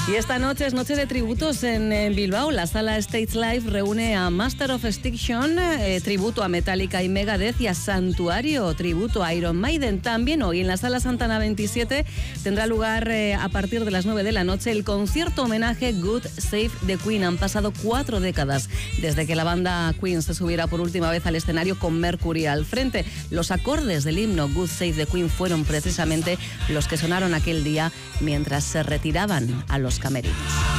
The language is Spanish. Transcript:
Y esta noche es noche de tributos en Bilbao. La sala Stage Live reúne a Master of Extinction, tributo a Metallica y Megadeth, y a Santuario, tributo a Iron Maiden. También hoy en la sala Santana 27 tendrá lugar a partir de las 9 de la noche el concierto homenaje God Save the Queen. Han pasado 4 décadas desde que la banda Queen se subiera por última vez al escenario con Mercury al frente. Los acordes del himno God Save the Queen fueron precisamente los que sonaron aquel día mientras se retiraban a los camerinos.